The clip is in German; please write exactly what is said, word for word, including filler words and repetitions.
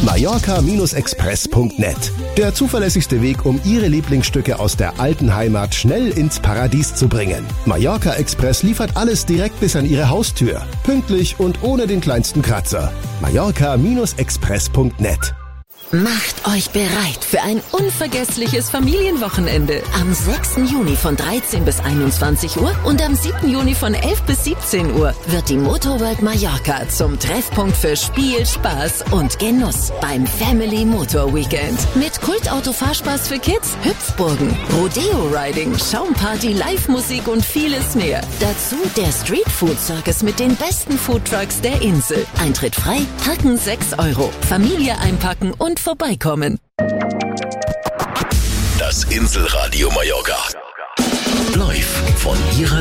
Mallorca Express punkt net. Der zuverlässigste Weg, um Ihre Lieblingsstücke aus der alten Heimat schnell ins Paradies zu bringen. Mallorca Express liefert alles direkt bis an Ihre Haustür. Pünktlich und ohne den kleinsten Kratzer. Mallorca Express punkt net. Macht euch bereit für ein unvergessliches Familienwochenende. Am sechsten Juni von dreizehn bis einundzwanzig Uhr und am siebten Juni von elf bis siebzehn Uhr wird die Motorworld Mallorca zum Treffpunkt für Spiel, Spaß und Genuss beim Family Motor Weekend. Mit Kultauto-Fahrspaß für Kids, Hüpfburgen, Rodeo-Riding, Schaumparty, Live-Musik und vieles mehr. Dazu der Street-Food-Circus mit den besten Foodtrucks der Insel. Eintritt frei, Parken sechs Euro. Familie einpacken und vorbeikommen. Das Inselradio Mallorca. Live von Ihrer